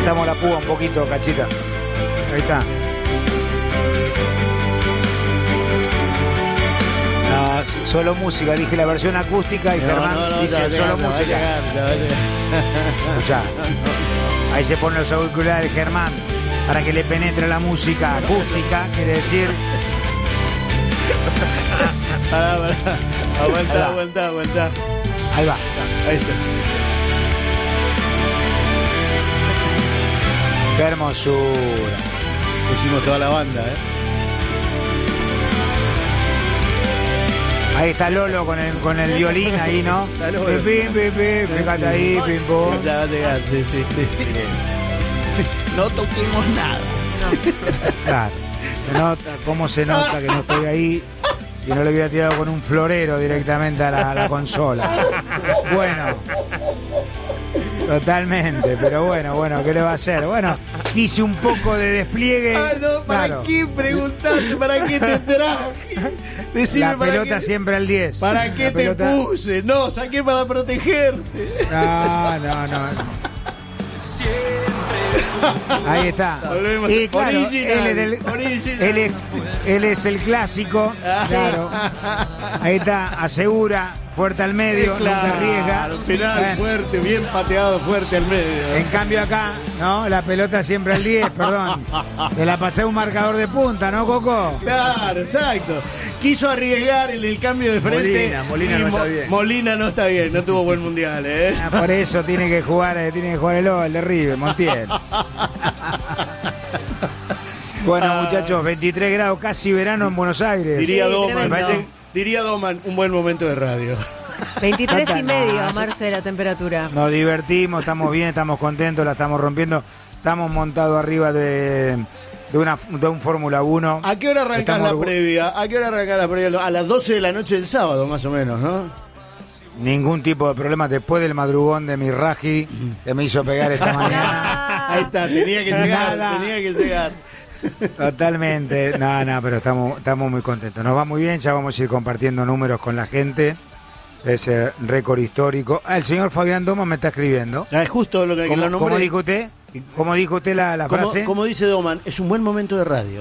Levantamos la púa un poquito, Cachita. Ahí está. No, solo música, dije la versión acústica y Germán dice solo música. Escuchá. Ahí se ponen los auriculares de Germán para que le penetre la música acústica, quiere decir. Pará. Aguanta. Ahí va. Ahí está. Qué hermosura. Pusimos toda la banda, Ahí está Lolo con el violín ahí, ¿no? Pim, fíjate ahí, pim, pum. Ya va a llegar, sí. No toquemos nada. Claro. Se nota, cómo se nota que no estoy ahí y no le hubiera tirado con un florero directamente a la consola. Bueno. Totalmente, pero bueno, ¿qué le va a hacer? Bueno, hice un poco de despliegue. Ay, no, ¿para claro. qué preguntaste? ¿Para qué te traje? Decime La pelota siempre al 10. ¿Para qué te puse? No, saqué para protegerte. No. Ahí está. Y claro, él es el clásico. Claro. Ahí está, asegura, fuerte al medio, claro, nunca arriesga. Penal fuerte, bien pateado, fuerte al medio. En cambio acá, ¿no? La pelota siempre al 10, perdón. Te la pasé a un marcador de punta, ¿no, Coco? Claro, exacto. Quiso arriesgar en el cambio de frente. Molina no está bien. Molina no está bien, no tuvo buen mundial, Por eso tiene que jugar el de River, Montiel. Bueno, muchachos, 23 grados, casi verano en Buenos Aires. Diría Doman, un buen momento de radio. 23 y medio, Marce, la temperatura. Nos divertimos, estamos bien, estamos contentos, la estamos rompiendo. Estamos montados arriba de un Fórmula 1. ¿A qué hora arrancás la previa? A las 12 de la noche del sábado, más o menos, ¿no? Ningún tipo de problema después del madrugón de mi Raji que me hizo pegar esta mañana. Ahí está, tenía que llegar. Totalmente. No, pero estamos muy contentos. Nos va muy bien, ya vamos a ir compartiendo números con la gente. Ese récord histórico. El señor Fabián Doman me está escribiendo. Es justo lo que lo nombré. ¿Cómo dijo usted la frase? Como dice Doman, es un buen momento de radio,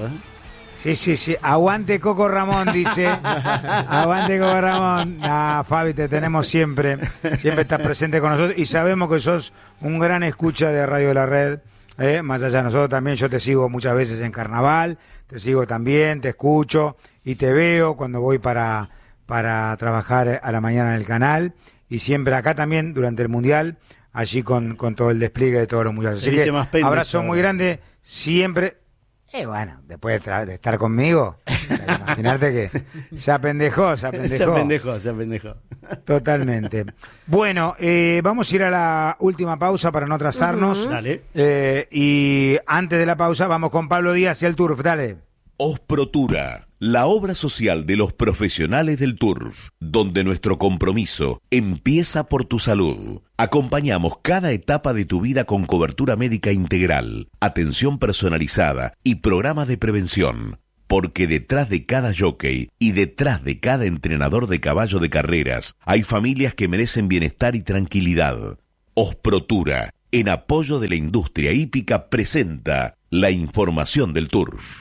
Sí. Aguante Coco Ramón, dice. Aguante Coco Ramón. Fabi, te tenemos siempre. Siempre estás presente con nosotros. Y sabemos que sos un gran escucha de Radio de la Red. Más allá de nosotros también, yo te sigo muchas veces en Carnaval. Te sigo también, te escucho y te veo cuando voy para trabajar a la mañana en el canal. Y siempre acá también durante el Mundial. Allí con todo el despliegue de todos los muchachos. Así que abrazo muy grande siempre. Bueno, después de estar conmigo, imaginarte que se apendejó. Se apendejó. Totalmente. Bueno, vamos a ir a la última pausa para no atrasarnos. Dale. Y antes de la pausa vamos con Pablo Díaz y el Turf. Dale. Osprotura, la obra social de los profesionales del turf, donde nuestro compromiso empieza por tu salud. Acompañamos cada etapa de tu vida con cobertura médica integral, atención personalizada y programas de prevención. Porque detrás de cada jockey y detrás de cada entrenador de caballo de carreras hay familias que merecen bienestar y tranquilidad. Osprotura, en apoyo de la industria hípica, presenta la información del turf.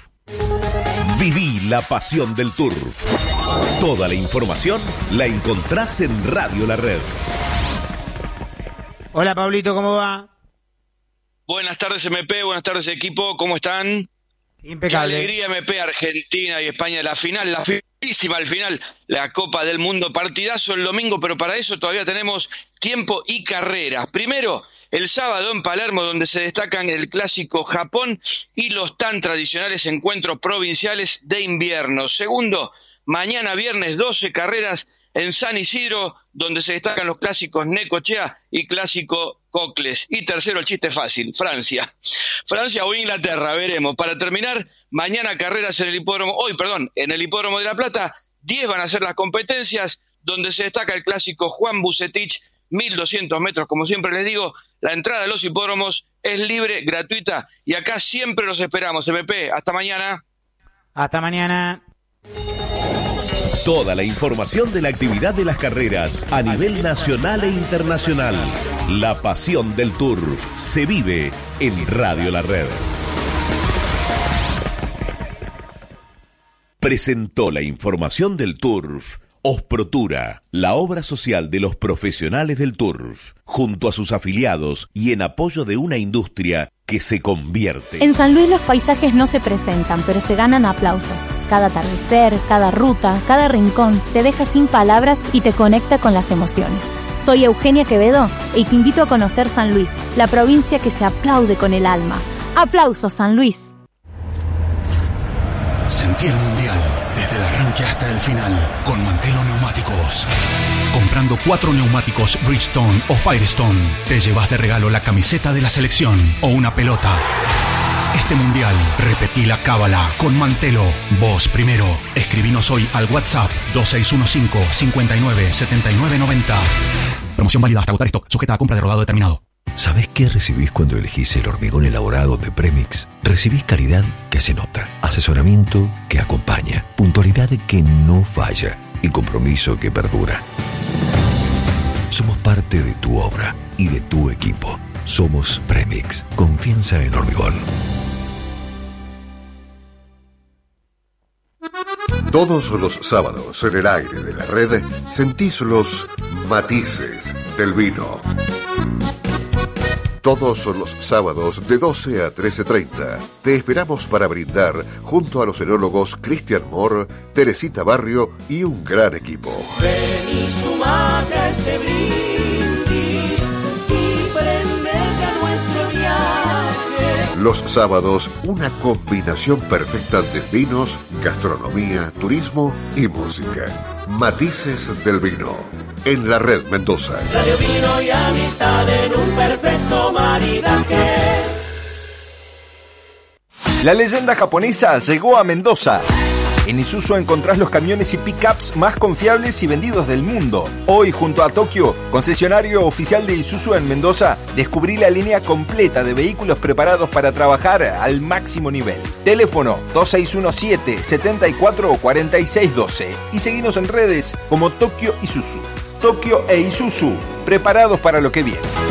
Viví la pasión del turf. Toda la información la encontrás en Radio La Red. Hola, Pablito, ¿cómo va? Buenas tardes, MP, buenas tardes, equipo, ¿cómo están? Impecable. Qué alegría, MP, Argentina y España, la final, al final, la Copa del Mundo, partidazo el domingo, pero para eso todavía tenemos tiempo y carreras. Primero, el sábado en Palermo, donde se destacan el clásico Japón y los tan tradicionales encuentros provinciales de invierno. Segundo, mañana viernes 12 carreras en San Isidro, donde se destacan los clásicos Necochea y clásico Cocles. Y tercero, el chiste fácil, Francia o Inglaterra, veremos. Para terminar, mañana carreras en el hipódromo de La Plata. 10 van a ser las competencias, donde se destaca el clásico Juan Bucetich, 1.200 metros, como siempre les digo. La entrada a los hipódromos es libre, gratuita, y acá siempre los esperamos, MP. Hasta mañana. Hasta mañana. Toda la información de la actividad de las carreras a nivel nacional e internacional. La pasión del turf se vive en Radio La Red. Presentó la información del turf Osprotura, la obra social de los profesionales del turf, junto a sus afiliados y en apoyo de una industria que se convierte. En San Luis los paisajes no se presentan, pero se ganan aplausos. Cada atardecer, cada ruta, cada rincón te deja sin palabras y te conecta con las emociones. Soy Eugenia Quevedo y te invito a conocer San Luis, la provincia que se aplaude con el alma. ¡Aplausos, San Luis! Sentí el mundial desde el arranque hasta el final con Mantelo Neumáticos. Comprando 4 neumáticos Bridgestone o Firestone, te llevas de regalo la camiseta de la selección o una pelota. Este mundial, repetí la cábala con Mantelo. Vos primero. Escribinos hoy al WhatsApp 2615-597990. Promoción válida hasta agotar stock, sujeta a compra de rodado determinado. ¿Sabés qué recibís cuando elegís el hormigón elaborado de Premix? Recibís calidad que se nota, asesoramiento que acompaña, puntualidad que no falla y compromiso que perdura. Somos parte de tu obra y de tu equipo. Somos Premix, confianza en hormigón. Todos los sábados en el aire de la red sentís los matices del vino. Todos los sábados de 12 a 13:30 te esperamos para brindar junto a los enólogos Cristian Moore, Teresita Barrio y un gran equipo. Ven y sumate a este brindis y prendete a nuestro viaje. Los sábados, una combinación perfecta de vinos, gastronomía, turismo y música. Matices del vino. En la Red Mendoza. Radio, vino y amistad en un perfecto maridaje. La leyenda japonesa llegó a Mendoza. En Isuzu encontrás los camiones y pickups más confiables y vendidos del mundo. Hoy, junto a Tokio, concesionario oficial de Isuzu en Mendoza, descubrí la línea completa de vehículos preparados para trabajar al máximo nivel. Teléfono 2617-744612 y seguinos en redes como Tokio Isuzu. Tokio e Isuzu, preparados para lo que viene.